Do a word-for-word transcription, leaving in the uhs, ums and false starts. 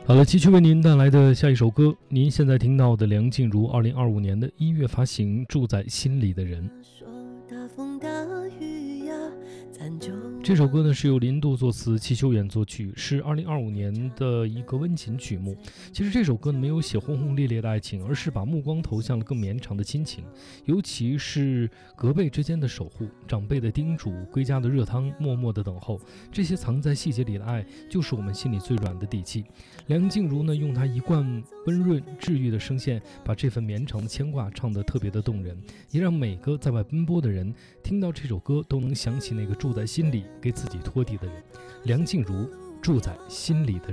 好了，继续为您带来的下一首歌，您现在听到的梁静茹二零二五年的一月发行《住在心里的人》。这首歌呢是由林度作词，戚修远作曲，是二零二五年的一个温情曲目。其实这首歌呢没有写轰轰烈烈的爱情，而是把目光投向了更绵长的亲情，尤其是隔辈之间的守护，长辈的叮嘱，归家的热汤，默默的等候，这些藏在细节里的爱，就是我们心里最软的底气。梁静茹呢用她一贯温润治愈的声线，把这份绵长的牵挂唱得特别的动人，也让每个在外奔波的人听到这首歌都能想起那个住在心里给自己托底的人。梁静茹，住在心里的人。